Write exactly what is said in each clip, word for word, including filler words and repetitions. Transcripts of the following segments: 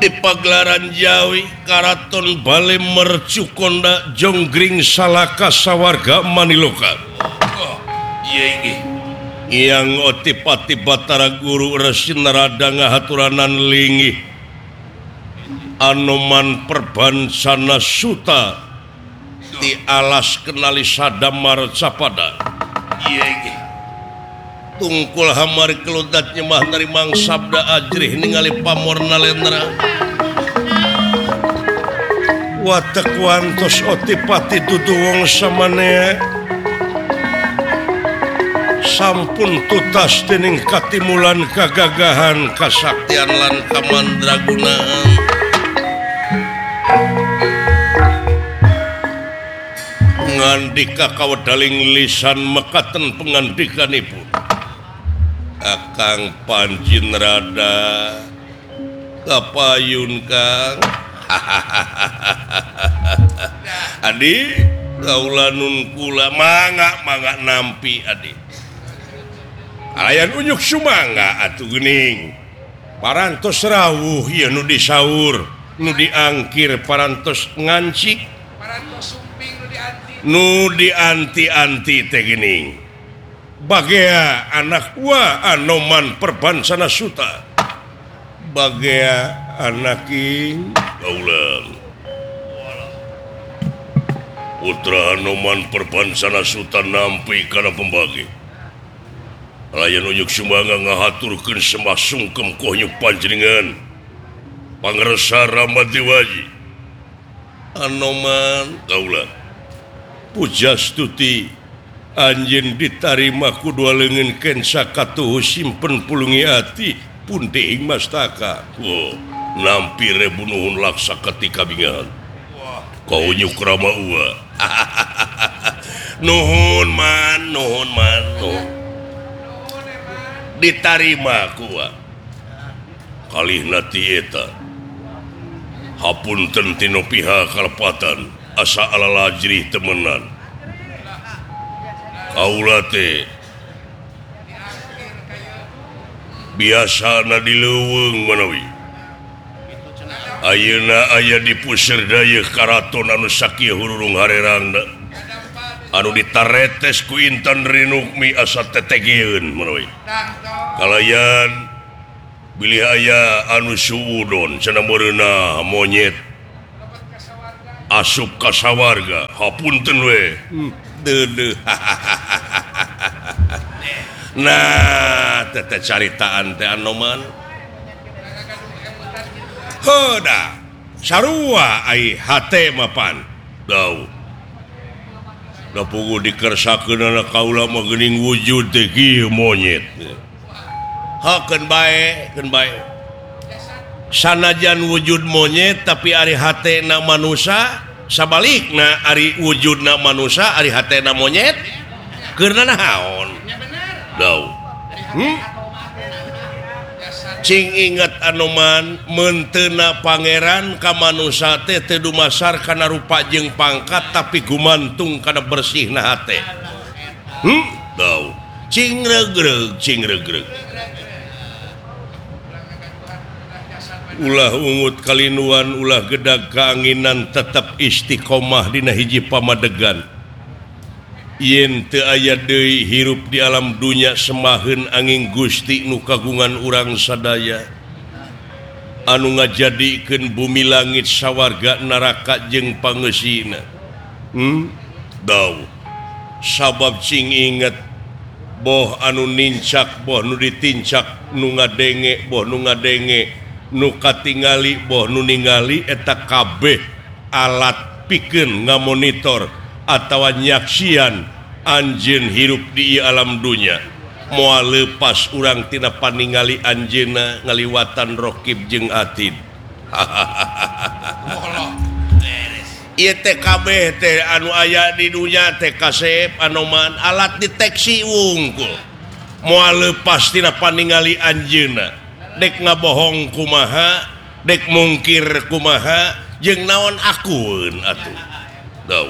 di pagelaran Jawi Karaton Bale Mercukonda Jonggring Salaka Sawarga Maniloka yang otipati Batara Guru Resi Narada ngahaturanan lingi Anoman Perbansana Suta di alas kenali Sadamar Capada tungkul hamari keludat nyemah dari mang sabda ajrih ningali pamorna lendra watak wantos otipati dudu wong samane sampun tutas dening katimulan kagagahan kasaktian lan kamandragunaan ngandika kawedaling lisan mekaten pengandikanipun Akang Panjin Rada kapayun Kang Adi kaula nun kula mangga mangga nampi Adi alayan unyuk sumangga atuh geuning parantos rawuh ieu nu disaur nu diangkir parantos ngancik parantos sumping nu dianti nu dianti-anti teh geuning bagea anak wa Anoman Perbansana Suta bagea anaking kaulang putra Anoman Perbansana Suta nampi kana pembagi layan unyuk sumangga ngahaturkeun sembah sungkem kohnyuk panjenengan pangresa Ramadewaji Anoman kaulang pujastuti anjeun ditarima kudu leungeun kensa katuh simpen pulungi ati pun deing mastaka wo nampi rebu nuhun laksa ketika bingan kau nyuk rama ua nuhun man nuhun man nuhun ditarima kuwa kalihna ti eta hapunten tino pihak kalepatan asa alalajrih temenan kaula teh biasana di leuweung manawi ayeuna aya di puseur daya karaton anu sakieu hururung harerangna anu ditaretes ku Intan Rinukmi asa tetegeun manawi kalayan bilih aya anu suudon cenah meureunna monyet asup ka sawarga hapunten we deuh nah tete caritaan teh Anoman heuda sarua ai hate mapan dau da pugu dikersakeunana kaula mah geuning wujud teh kieu monyet hakeun bae keun bae sanajan wujud monyet tapi ari hatena manusia sabalikna ari wujudna manusia ari hatena monyet keurna naon dau hmm? cing inget Anoman menteuna pangeran ka manusia teh teu dumasar kana rupa jeung pangkat tapi gumantung kana bersihna hate hmm? dau cing regreg cing regreg ulah ungut kalinuan ulah gedag keanginan tetap istiqomah dina hiji pamadegan yen teu aya deui hirup di alam dunya semaheun angin Gusti nu kagungan urang sadaya anu ngajadikeun bumi langit sawarga neraka jeung pangeusina hmm? dau sabab cing inget boh anu nincak boh nu ditincak nu ngadenge boh nu ngadenge nu katingali boh nu ningali eta kabeh alat pikeun ngamonitor atawa nyaksian anjeun hirup di alam dunya moal leupas urang tina paningali anjeunna ngaliwatan Rokib jeung Atid ieu teh kabeh teh anu aya di dunya teh kasep Anoman alat deteksi wungkul moal leupas tina paningali anjeunna dek ngabohong kumaha dek mungkir kumaha jeung naon akun atuh dau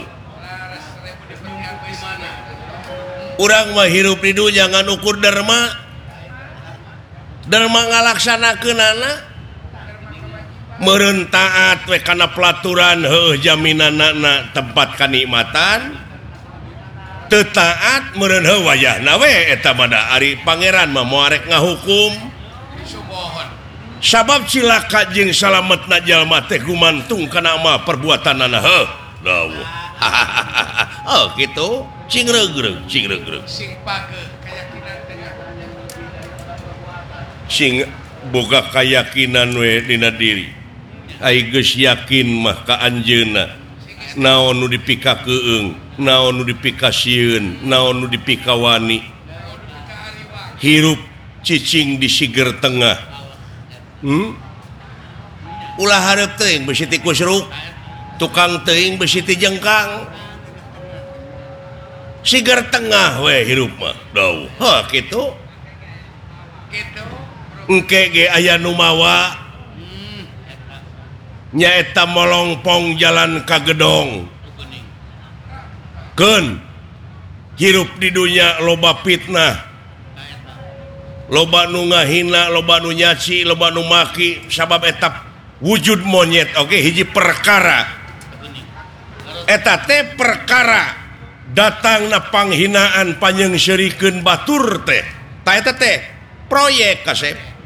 urang mah hirup di dunya ngan ukur derma derma ngalaksanakeunana meureun taat we kana pelaturan heuh jaminan anak tempat kanikmatan teu taat meureun heuh wayahna we eta mah ari pangeran mah moal arek ngahukum sabab cilaka jeung salametna jalma teh gumantung kana mah perbuatanana heuh dawuh oh kitu cing regreg cing regreg sing page keyakinan tengah sing boga keyakinan we dina diri ai geus yakin mah ka anjeunna naon nu dipikakeung naon nu dipikasieun naon nu dipikawani hirup cicing di siger tengah hmm? ulah hareup teuing beusi ti kusruk tukang teuing beusi ti jengkang siger tengah we hirup mah dawuh ha kitu gitu engke ge aya nu mawa nyaeta molongpong jalan ka gedong keun hirup di dunya loba fitnah loba nu ngahina loba nu nyaci loba nu maki sabab eta wujud monyet oke hiji perkara eta teh perkara datangna panghinaan panyengsirikeun batur teh ta eta teh proyek kasep.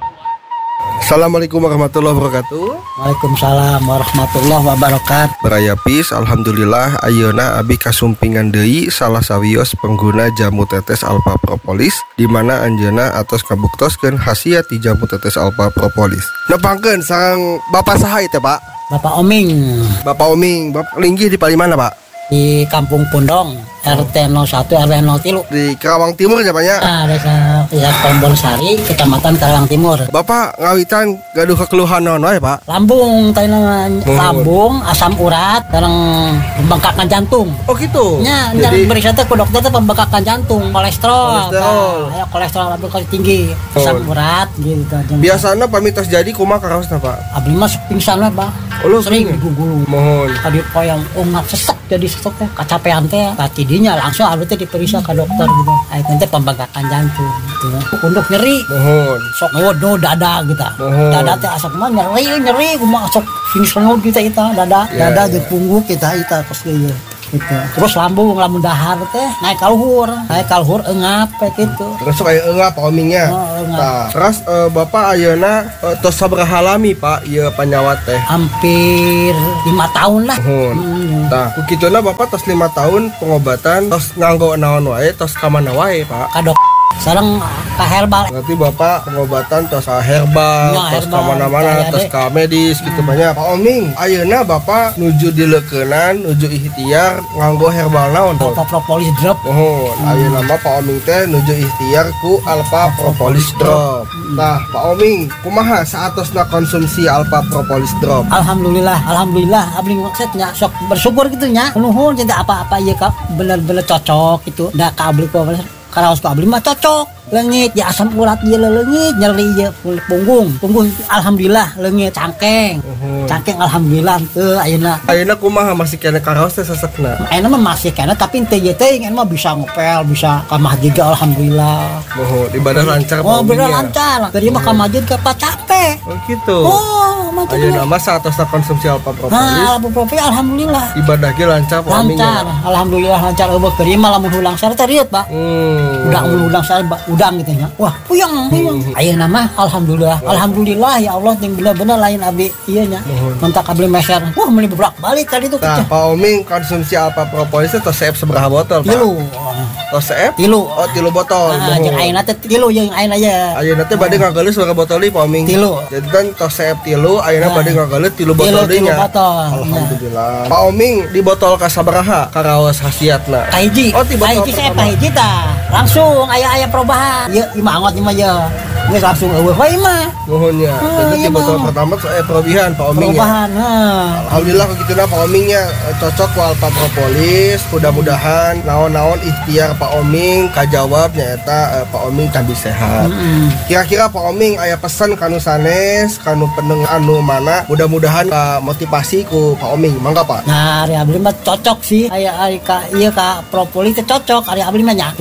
Assalamualaikum warahmatullahi wabarakatuh. Waalaikumsalam warahmatullahi wabarakatuh. Beraya pis, alhamdulillah ayeuna abi kasumpingan deui salah sawios pengguna jamu tetes alpha propolis di mana anjeunna atos kabuktoskeun khasiat ti jamu tetes alpha propolis. Nepangkeun sareng Bapak saha teh, Pak? Bapak Oming Bapak Oming, Bapak linggih di palimana, Pak? di Kampung Pundong R T nol satu R T nol tiga Di Karawang Timur ya, Pak ya? Nah, desa desa Tombol Sari, Kecamatan Karawang Timur. Bapak ngawitan gaduh kekeluhan naon wae, Pak? Lambung, tanya lambung, asam urat, sareng pembengkakan jantung. Oh gitu. Nya, Jadi jadi berisa teh ku dokter teh pembengkakan jantung, kolesterol. Kolesterol. Nah, aya kolesterol lambung kali tinggi, asam Oh. urat gitu. jeung- biasana pamitos jadi kumaha karaosna, Pak? Abdi mah pingsan we, Bang. Oh, lu Sering pingsan? digugulung. Mohon. Kadi poyang ungat sesek jadi sesek teh kacapean teh tidinya langsung abdi teh diperiksa ke dokter gitu. Aya teh pembengkakan jantung gitu. Unduk nyeri. Mohon. Sok ngewodo dada gitu. Oh. Dada teh asap mah nyeri nyeri kumaha sok sini sengot kita kita dada Ya, dada ya. jeung punggung kita kita kos ieu gitu. Terus lambung lambung dahar teh naik ka luhur, naik ka luhur eungap kayak gitu. Terus kayak enggak Pak Omingnya. Oh, eungap. Nah, terus eh, Bapak ayeuna eh, tos sabaraha lami Pak ieu panyawat teh? Hampir lima tahun lah. Mohon. Hmm. Nah, kukituna Bapak tos lima tahun pengobatan tos nganggo naon wae tos ka mana wae Pak? Kadok sareng ka herbal. Berarti Bapak pengobatan tos ka herbal, Ya, tos ka herbal, mana-mana, kayak tos deh. ka medis gitu banyak. Pak Oming, ayeuna Bapak nuju dileukeunnan, nuju ikhtiar nganggo herbal naon tuh? Alpha Propolis Drop. Mohon, ayeuna mah Pak Oming teh nuju ikhtiar ku Alpha Propolis Drop. Nah, Pak Oming, kumaha saatosna konsumsi Alpha Propolis Drop? Alhamdulillah, alhamdulillah abdi maksudnya sok bersyukur gitu nya. Nuhun cinta apa-apa ieu ka bener-bener cocok gitu. Da ka abdi ku karaos ku abdi mah cocok. Leungit ya asam urat ieu leungit, nyeri ieu punggung. Punggung alhamdulillah leungit cangkeng. Uhum. Cangkeng alhamdulillah teu ayeuna. Ayeuna kumaha masih kena karaos teh sesekna? Ayeuna mah masih kena tapi teu ieu teh mah bisa ngepel, bisa ka masjid alhamdulillah. Mohon ibadah lancar Pak Oh, bener Omingnya. lancar. Tadi mah ka masjid ke capek. Oh gitu. Oh, mah teu. Ayeuna mah saatosna konsumsi Alpha Propolis Nah, Abu Profi alhamdulillah. ibadah ge lancar Pak Lancar, Omingnya. alhamdulillah lancar. Eueuh terima lamun hulang sare teh riet, Pak. Hmm. Udang udang sare ba- udang gitu nya. Wah, puyeng, puyeng. Ayeuna mah alhamdulillah. Alhamdulillah ya Allah jeung bener-bener lain abdi ieu nya. Mentak abdi meser. Wah, meuli beblak balik tadi tuh Nah, keceh. Pak Oming konsumsi Alpha Propolis teh tos seep sabaraha botol, Pak? Tilu. Tos seep? Tilu. Oh, tilu botol. Ah, jeung Mohon. ayeuna teh tilu jeung ayeuna ya. Ayeuna teh bade ngageuleus sabaraha botol deui Pak Oming? Tilu. Jadi kan tos seep tilu, ayeuna Nah. bade ngageuleus tilu botol Tilu, deui tilu nya. botol. Alhamdulillah. Pak Oming di botol ka sabaraha karaos khasiatna? Kahiji. Oh, di botol Kahiji saya pertama. kahiji tah. Langsung aya-aya perubahan. Ieu imah angot imah ya. Geus langsung eueuh we imah. Nuhun ya. Oh, Jadi iya, di botol Bang. pertama tuh eh perubahan Pak Oming ya. Perubahan. Nah. Alhamdulillah kukituna Pak Omingnya eh, cocok ku Alpha Propolis. Mudah-mudahan naon-naon ikhtiar Pak Oming kajawab nyaeta eh, Pak Oming tambah sehat. Mm-mm. Kira-kira Pak Oming aya pesan kanu sanes, kanu pendengar anu mana? Mudah-mudahan ka motivasi ku Pak Oming. Mangga Pak. Nah, ari abdi mah cocok sih. Aya ari ka ieu ka propolis teh cocok. Ari abdi mah nya. Dugaan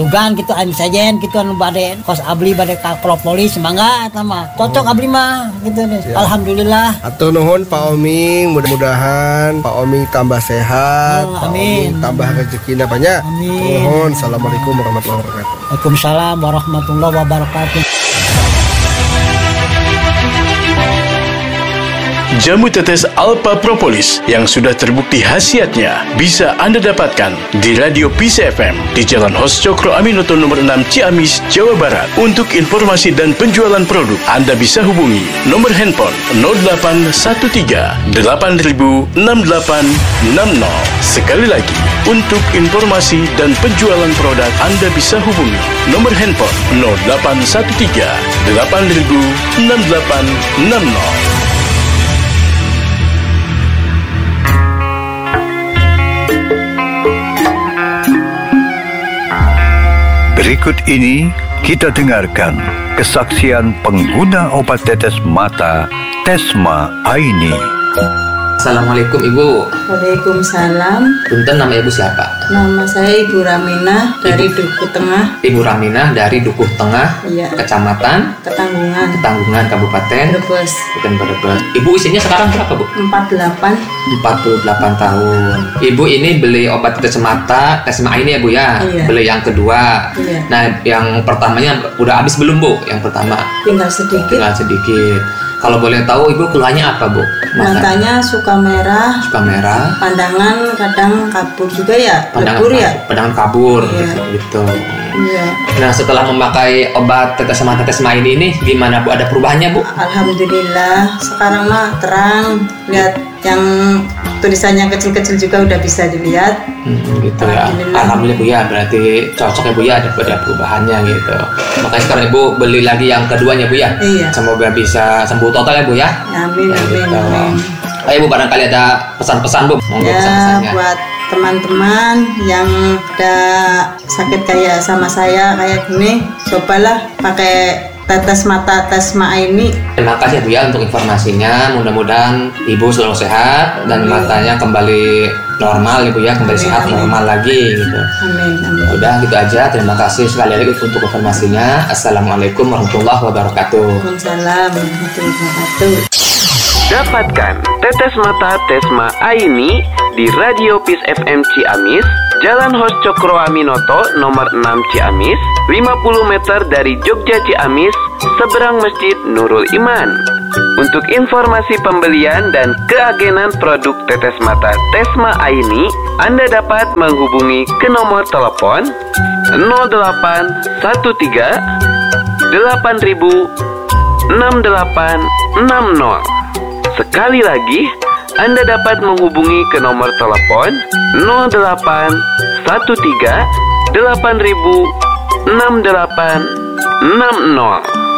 gitu anu sajen gitu anu bade kos abli bade ka propolis mangga eta mah cocok abli mah gitu deh. Ya. Alhamdulillah. Atur nuhun Pak Oming, mudah-mudahan Pak Oming tambah sehat, Oh, Pak amin. Oming tambah rezekinya banyak. Amin. Atur nuhun. Assalamualaikum warahmatullahi wabarakatuh. Waalaikumsalam warahmatullahi wabarakatuh. Jamu tetes Alpha Propolis yang sudah terbukti khasiatnya bisa Anda dapatkan di Radio Peace F M di Jalan Hos Cokro Aminoto nomor enam Ciamis, Jawa Barat. Untuk informasi dan penjualan produk, Anda bisa hubungi nomor handphone nol delapan satu tiga delapan nol enam delapan enam nol. Sekali lagi, untuk informasi dan penjualan produk, Anda bisa hubungi nomor handphone nol delapan satu tiga delapan nol enam delapan enam nol. Berikut ini kita dengarkan kesaksian pengguna obat tetes mata Tesma Aini. Assalamualaikum Ibu. Waalaikumsalam. Punten, nama Ibu siapa? Nama saya Ibu Raminah dari Dukuh Tengah, Ibu Raminah dari Dukuh Tengah, Iya. Kecamatan Ketanggungan, Ketanggungan, Kabupaten Brebes. Bukan Brebes. Ibu usianya sekarang berapa, Bu? empat puluh delapan. empat puluh delapan tahun. Ibu ini beli obat tetes mata Tesma ini ya, Bu ya? Iya. Beli yang kedua. Iya. Nah, yang pertamanya udah habis belum, Bu? Yang pertama Tinggal sedikit. tinggal sedikit. Kalau boleh tahu Ibu keluhannya apa, Bu? Mata Matanya suka merah, suka merah, pandangan kadang kabur juga ya, pandangan lebur ya. pandangan kabur Iya. gitu. Iya. Nah, setelah memakai obat tetes mata Tesma ini ini gimana, Bu? Ada perubahannya, Bu? Alhamdulillah. Sekarang mah terang. Lihat yang tulisannya kecil-kecil juga udah bisa dilihat. Hmm, gitu ya. Alhamdulillah. Alhamdulillah, Bu ya. Berarti cocok ya, Bu ya, ada, ada perubahannya gitu. Makanya sekarang Ibu beli lagi yang keduanya, Bu ya. Iya. Semoga bisa sembuh total ya, Bu ya. Amin, Ya, amin, gitu. amin. Ayo, Bu, barangkali ada pesan-pesan, Bu. Monggo Ya, pesan-pesannya. buat teman-teman yang ada sakit kayak sama saya kayak gini, cobalah pakai tetes mata Tesma ini. Terima kasih, Bu ya, untuk informasinya. Mudah-mudahan Ibu selalu sehat dan matanya kembali normal, Ibu ya, kembali Amin, sehat amin. normal lagi gitu. Amin, amin. Udah gitu aja. Terima kasih sekali lagi untuk informasinya. Assalamualaikum warahmatullahi wabarakatuh. Waalaikumsalam warahmatullahi wabarakatuh. Dapatkan tetes mata Tesma Aini di Radio Peace F M Ciamis, Jalan Hos Cokro Aminoto nomor enam Ciamis, lima puluh meter dari Jogja Ciamis, seberang Masjid Nurul Iman. Untuk informasi pembelian dan keagenan produk tetes mata Tesma Aini, Anda dapat menghubungi ke nomor telepon nol delapan satu tiga delapan nol enam delapan enam nol. Sekali lagi, Anda dapat menghubungi ke nomor telepon nol delapan satu tiga delapan nol enam delapan enam nol.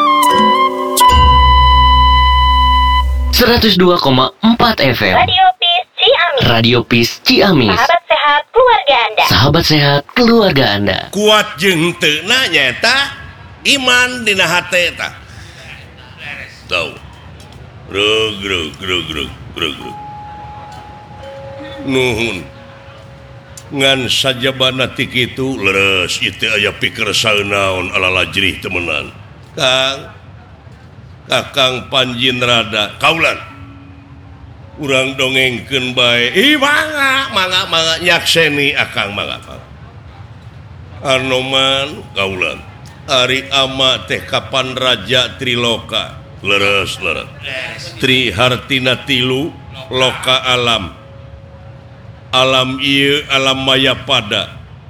seratus dua koma empat F M Radio Peace Ciamis. Radio Peace Ciamis. Sahabat sehat keluarga Anda. Sahabat sehat keluarga Anda. Kuat jeung teu nyata iman dina hate eta. Tuh. Grug grug grug grug grug grug. Nuhun. Ngan sajabana ti kitu leres ieu aya pikeun saeunaon ala lajrih temenan. Kang Kakang Panjin Rada kaulan. Urang dongengkeun bae. Ih mangga mangga mangga nyakseni akang mangga. Anoman kaulan. Ari ama teh kapan Raja Triloka. Leres leres. Tri Hartina tilu loka alam. Alam ieu alam maya pada.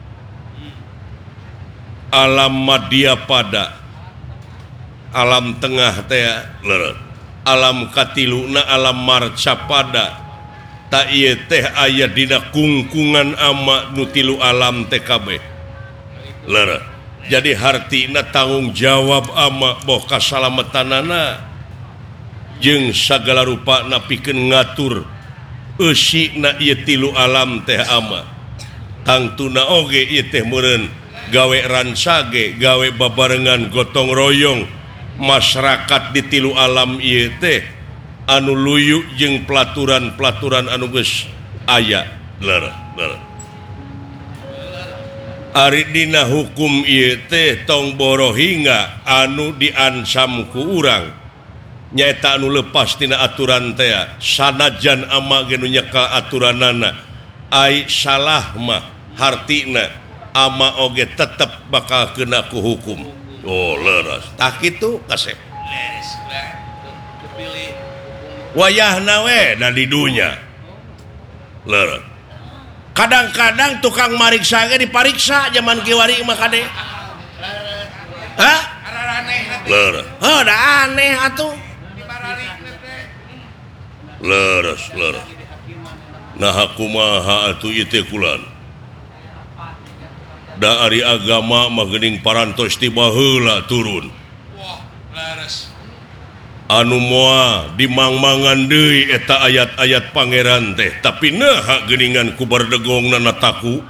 Alam madya pada. Alam tengah teh leres. Alam katiluna alam marca pada. Ta ieu teh aya dina kungkungan ama nu tilu alam teh kabeh. Leres. Jadi hartina tanggung jawab ama boh kasalamatanana jeung sagala rupa napikeun ngatur eusina ieu tilu alam teh ama. Tangtuna oge ieu teh meureun gawe ransage, gawe babarengan gotong royong masyarakat di tilu alam ieu teh anu luyu jeung pelaturan-pelaturan anu geus aya. Leres, leres. Aridina hukum ieu teh tong borohinga anu diancam ku urang nyaeta anu lepas tina aturan teh sanajan ama ge nu nyeka aturanana ai salah mah hartina ama oge tetep bakal kena ku hukum. Oh leres tah kitu kasep wayahna we da di dunya leres. Kadang-kadang tukang mariksa ge dipariksa zaman kiwari mah kade. Hah? Leres. Oh, da aneh atuh. Leres, leres. Nah kumaha atuh ieu teh kulan. Da ari agama mah geuning parantos ti baheula turun. Wah, leres. Anu moal dimangmangan deui eta ayat-ayat pangeran teh tapi naha geuningan ku bardegongna nataku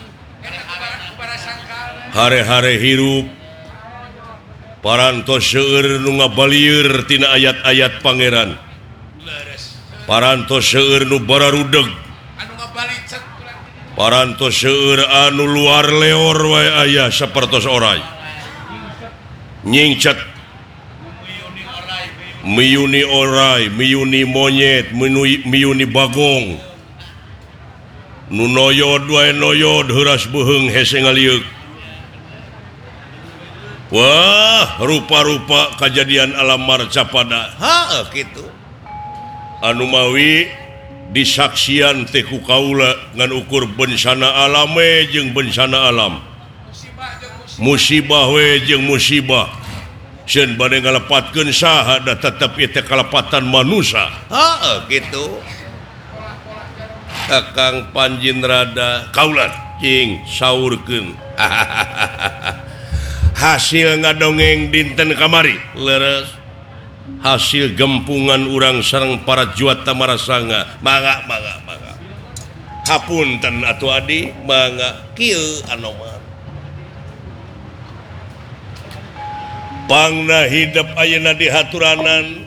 hare-hare hirup parantos seueur nu ngabalieur tina ayat-ayat pangeran parantos seueur nu bararudeg parantos seueur anu luar leor wae aya sapertos oray nyingcet miyuni orai, miyuni monyet, miyuni bagong nu noyod wae noyod heuras beuheung hese ngaliuk. Wah rupa-rupa kejadian alam marcapada ha kitu anu mawi disaksian teh ku kaula ngan ukur bencana alam we jeung bencana alam musibah we jeung musibah sieun bade ngalepatkeun saha da tetep ieu teh kalepatan manusia. Heeh kitu. Kakang Panjinrada kaulan cing saurkeun. Hasil ngadongeng dinten kamari leres. Hasil gempungan urang sareng para juata marasanga. Mangga mangga mangga. Hapunten atuh adi mangga kieu anoman. Pangna hidup ayeuna di haturanan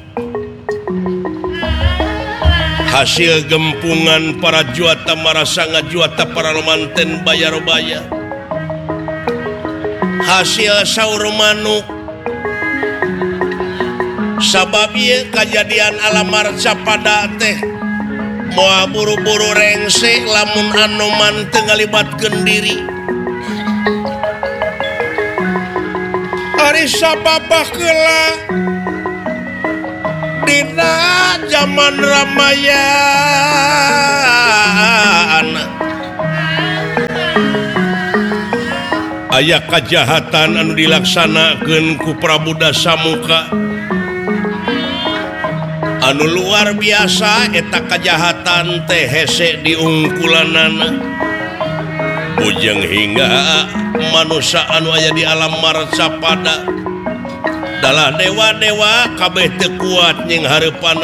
hasil gempungan para juata marasanga juata para romanten bayar-baya hasil saur manuk sabab ieu kejadian alam marcapada teh moal buru-buru rengse lamun anoman teu ngalibatkeun diri ari sababah keula dina zaman ramayaan aya kajahatan anu dilaksanakeun ku Prabu Dasamuka anu luar biasa eta kajahatan teh hese diungkulanana bujeng hingga manusia anu aya di alam marcapada dalah dewa-dewa kabeh teu kuat nying hareupan